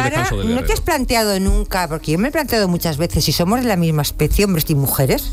Lara, ¿no te has planteado nunca, porque yo me he planteado muchas veces, si somos de la misma especie, hombres y mujeres?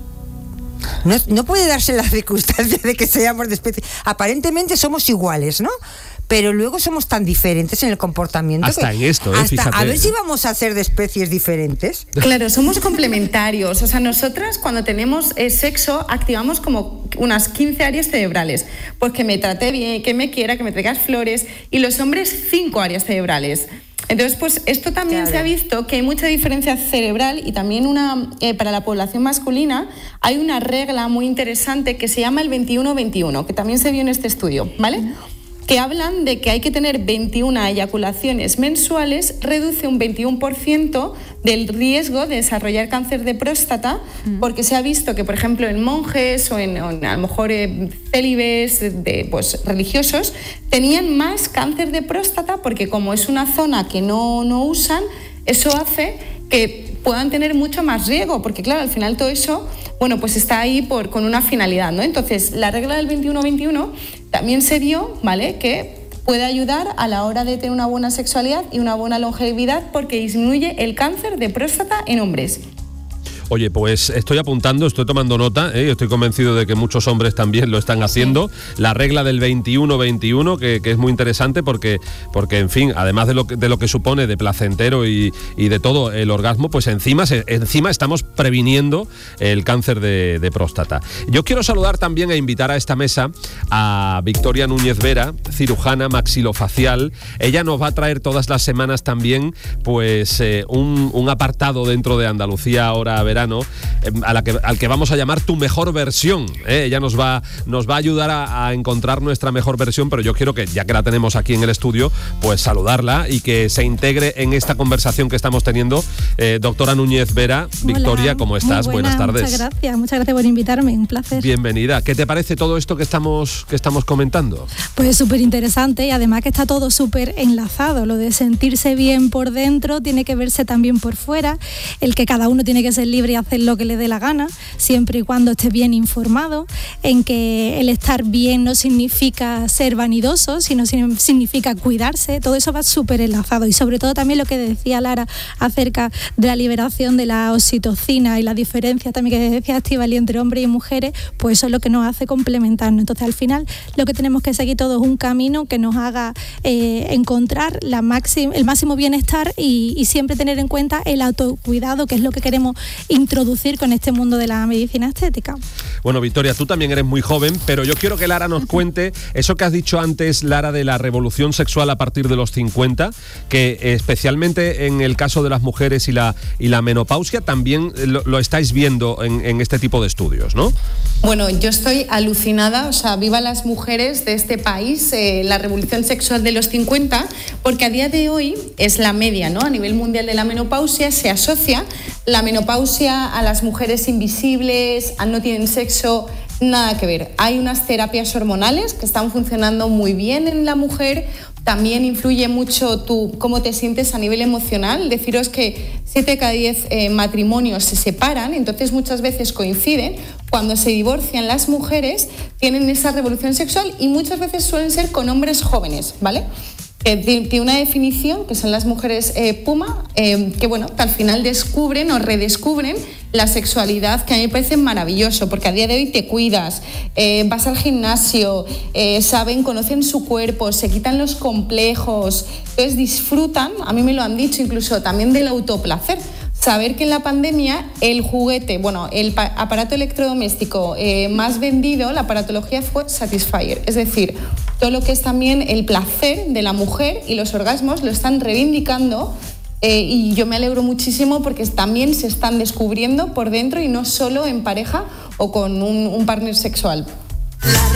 No puede darse la circunstancia de que seamos de especie. Aparentemente somos iguales, ¿no? Pero luego somos tan diferentes en el comportamiento. Hasta en esto, fíjate. A ver si vamos a ser de especies diferentes. Claro, somos complementarios. O sea, nosotras cuando tenemos sexo activamos como unas 15 áreas cerebrales. Pues que me trate bien, que me quiera, que me traigas flores. Y los hombres 5 áreas cerebrales. Entonces, pues esto también se ha visto que hay mucha diferencia cerebral y también para la población masculina hay una regla muy interesante que se llama el 21-21, que también se vio en este estudio, ¿vale? Que hablan de que hay que tener 21 eyaculaciones mensuales, reduce un 21% del riesgo de desarrollar cáncer de próstata, porque se ha visto que, por ejemplo, en monjes o en a lo mejor célibes pues, religiosos, tenían más cáncer de próstata porque como es una zona que no usan, eso hace que puedan tener mucho más riesgo, porque claro, al final todo eso, bueno, pues está ahí con una finalidad, ¿no? Entonces, la regla del 21-21 también se vio, ¿vale?, que puede ayudar a la hora de tener una buena sexualidad y una buena longevidad porque disminuye el cáncer de próstata en hombres. Oye, pues estoy apuntando, estoy tomando nota, estoy convencido de que muchos hombres también lo están haciendo. Sí. La regla del 21-21, que es muy interesante porque en fin, además de lo que supone de placentero y de todo el orgasmo, pues encima estamos previniendo el cáncer de próstata. Yo quiero saludar también e invitar a esta mesa a Victoria Núñez Vera, cirujana maxilofacial. Ella nos va a traer todas las semanas también pues un apartado dentro de Andalucía Ahora Verano, al que vamos a llamar Tu Mejor Versión. Ella nos va a ayudar a encontrar nuestra mejor versión, pero yo quiero que, ya que la tenemos aquí en el estudio, pues saludarla y que se integre en esta conversación que estamos teniendo. Doctora Núñez Vera, Victoria, hola, ¿cómo estás? Buenas tardes. Muchas gracias por invitarme, un placer. Bienvenida. ¿Qué te parece todo esto que estamos comentando? Pues súper interesante y además que está todo súper enlazado. Lo de sentirse bien por dentro tiene que verse también por fuera, el que cada uno tiene que ser libre y hacer lo que le dé la gana, siempre y cuando esté bien informado, en que el estar bien no significa ser vanidoso, sino significa cuidarse. Todo eso va súper enlazado y sobre todo también lo que decía Lara acerca de la liberación de la oxitocina y la diferencia también que decía Estíbaliz entre hombres y mujeres, pues eso es lo que nos hace complementarnos. Entonces al final lo que tenemos que seguir todo es un camino que nos haga encontrar el máximo bienestar y siempre tener en cuenta el autocuidado, que es lo que queremos introducir con este mundo de la medicina estética. Bueno, Victoria, tú también eres muy joven, pero yo quiero que Lara nos cuente eso que has dicho antes, Lara, de la revolución sexual a partir de los 50, que especialmente en el caso de las mujeres y la menopausia también lo estáis viendo en este tipo de estudios, ¿no? Bueno, yo estoy alucinada, o sea, viva las mujeres de este país, la revolución sexual de los 50, porque a día de hoy es la media, ¿no? A nivel mundial de la menopausia se asocia la menopausia a las mujeres invisibles, a no tienen sexo, nada que ver. Hay unas terapias hormonales que están funcionando muy bien en la mujer. También influye mucho cómo te sientes a nivel emocional. Deciros que 7 de cada 10 matrimonios se separan, entonces muchas veces coinciden. Cuando se divorcian las mujeres, tienen esa revolución sexual y muchas veces suelen ser con hombres jóvenes, ¿vale? Tiene una definición que son las mujeres puma, que bueno, que al final descubren o redescubren la sexualidad, que a mí me parece maravilloso, porque a día de hoy te cuidas, vas al gimnasio, conocen su cuerpo, se quitan los complejos, entonces disfrutan, a mí me lo han dicho incluso también del autoplacer. Saber que en la pandemia el juguete, el aparato electrodoméstico más vendido, la aparatología, fue Satisfyer. Es decir, todo lo que es también el placer de la mujer y los orgasmos lo están reivindicando y yo me alegro muchísimo porque también se están descubriendo por dentro y no solo en pareja o con un partner sexual.